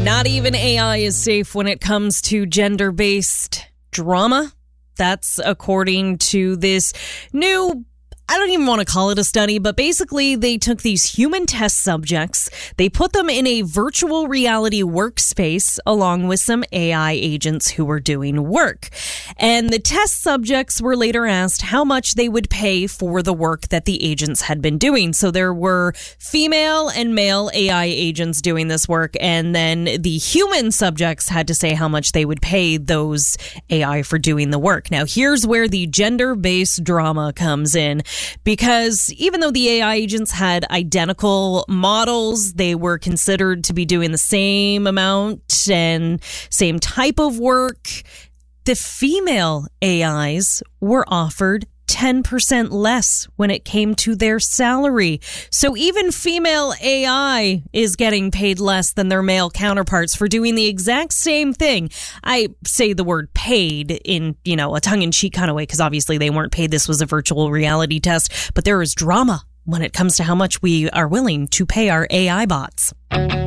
Not even AI is safe when it comes to gender-based drama. That's according to this new, I don't even want to call it a study, but basically they took these human test subjects, they put them in a virtual reality workspace along with some AI agents who were doing work. And the test subjects were later asked how much they would pay for the work that the agents had been doing. So there were female and male AI agents doing this work, and then the human subjects had to say how much they would pay those AI for doing the work. Now, here's where the gender-based drama comes in. Because even though the AI agents had identical models, they were considered to be doing the same amount and same type of work. The female AIs were offered 10% less when it came to their salary. So even female AI is getting paid less than their male counterparts for doing the exact same thing. I say the word paid in, a tongue-in-cheek kind of way, because obviously they weren't paid. This was a virtual reality test, but there is drama when it comes to how much we are willing to pay our AI bots.